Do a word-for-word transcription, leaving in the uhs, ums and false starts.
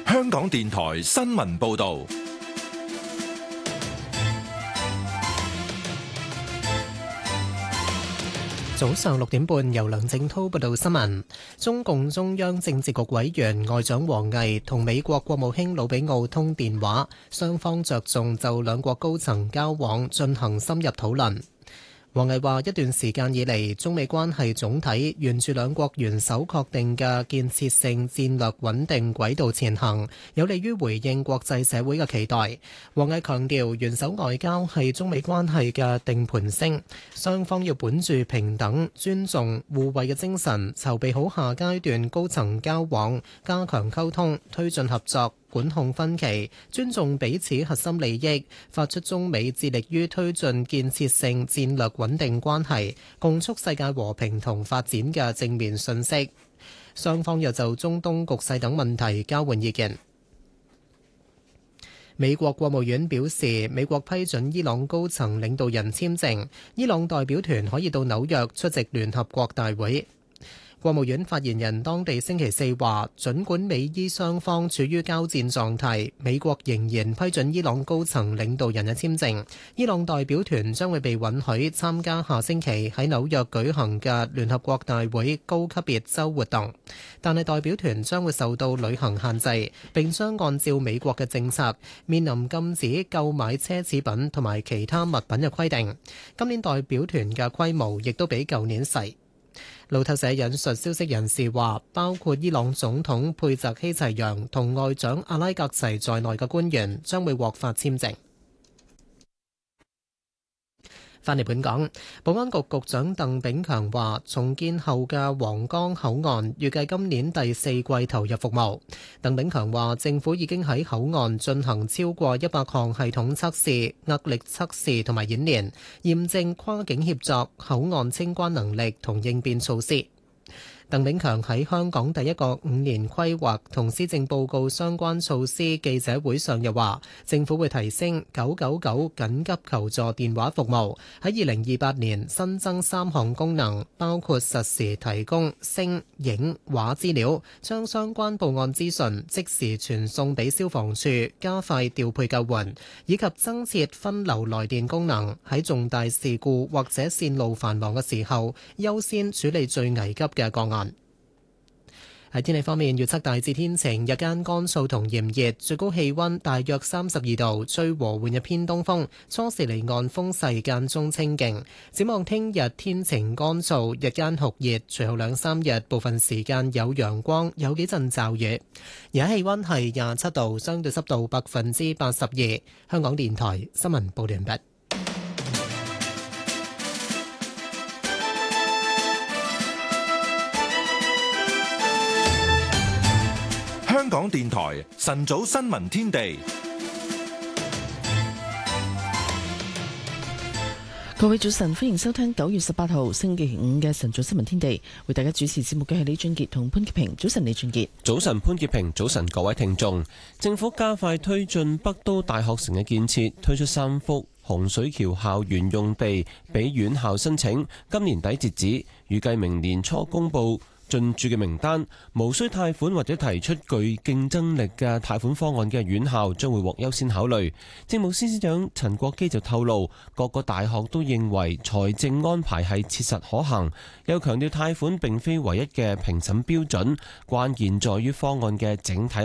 香港電台新聞報道。 早上六點半，由梁正滔報道新聞。中共中央政治局委員外長王毅同美國國務卿魯比奧通電話，雙方着重就兩國高層交往進行深入討論。王毅話：一段時間以嚟，中美關係總體沿住兩國元首確定嘅建設性戰略穩定軌道前行，有利於回應國際社會嘅期待。王毅強調，元首外交係中美關係嘅定盤星，雙方要本住平等、尊重、互惠嘅精神，籌備好下階段高層交往，加強溝通，推進合作，管控分歧，尊重彼此核心利益，發出中美致力於推進建設性戰略穩定關係，共促世界和平同發展嘅正面訊息。雙方又就中東局勢等問題交換意見。美國國務院表示，美國批准伊朗高層領導人簽證，伊朗代表團可以到紐約出席聯合國大會。國務院發言人當地星期四話，儘管美伊雙方處於交戰狀態，美國仍然批准伊朗高層領導人嘅簽證。伊朗代表團將會被允許參加下星期喺紐約舉行嘅聯合國大會高級別週活動，但係代表團將會受到旅行限制，並將按照美國嘅政策面臨禁止購買奢侈品同埋其他物品嘅規定。今年代表團嘅規模亦都比舊年細。路透社引述消息人士話，包括伊朗總統佩澤希齊揚同外長阿拉格齊在內嘅官員將會獲發簽證。返嚟本港，保安局局長鄧炳強話，重建後嘅皇崗口岸預計今年第四季投入服務。鄧炳強話，政府已經喺口岸進行超過一百項系統測試、壓力測試同埋演練，驗證跨境協作、口岸清關能力同應變措施。鄧炳強喺香港第一個五年規劃同施政報告相關措施記者會上又話，政府會提升九九九緊急求助電話服務，喺二零二八年新增三項功能，包括實時提供聲、影、畫資料，將相關報案資訊即時傳送俾消防處，加快調配救援，以及增設分流來電功能，喺重大事故或者線路繁忙嘅時候，優先處理最危急嘅個案。喺天氣方面，預測大致天晴，日間乾燥同炎熱，最高氣溫大約三十二度，吹和緩嘅偏東風，初時離岸風勢間中清勁。展望聽日天晴乾燥，日間酷熱，隨後兩三日部分時間有陽光，有幾陣驟雨。而家氣溫係廿七度，相對濕度百分之八十二。香港電台新聞報道完畢。 香港電台晨早新聞天地， 各位早晨，歡迎收聽九月十八號星期五嘅晨早新聞天地。為大家主持節目嘅係李俊傑同潘潔平。早晨，李俊傑。 早晨，潘潔平。早晨，各位聽眾。政府加快推進北都大學城嘅建設，推出三幅洪水橋校園用地俾院校申請，今年底截止，預計明年初公布進駐嘅名單，無需貸款或者提出具競爭力嘅貸款方案嘅院校將會獲優先考慮。政務司司長陳國基就透露，各個大學都認為財政安排係切實可行，又強調貸款並非唯一嘅評審標準，關鍵在於方案嘅整體